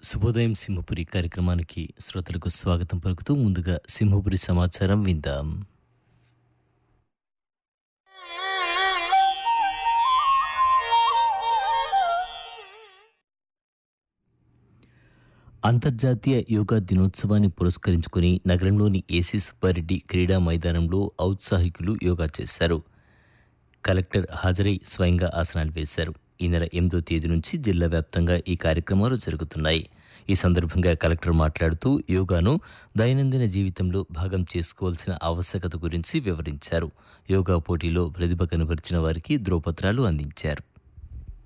శుభోదయం సింహపురి కార్యక్రమానికి శ్రోతలకు స్వాగతం పలుకుతూ ముందుగా సింహపురి సమాచారం విందాం. అంతర్జాతీయ యోగా దినోత్సవాన్ని పురస్కరించుకుని నగరంలోని ఏసీ సుబ్బారెడ్డి క్రీడా మైదానంలో ఔత్సాహికులు యోగా చేశారు. కలెక్టర్ హాజరై స్వయంగా ఆసనాలు వేశారు. ఈ నెల 8వ తేదీ నుంచి జిల్లా వ్యాప్తంగా ఈ కార్యక్రమాలు జరుగుతున్నాయి. ఈ సందర్భంగా కలెక్టర్ మాట్లాడుతూ యోగాను దైనందిన జీవితంలో భాగం చేసుకోవాల్సిన ఆవశ్యకత గురించి వివరించారు. యోగా పోటీలో ప్రతిభ కనబరిచిన వారికి ధ్రువపత్రాలు అందించారు.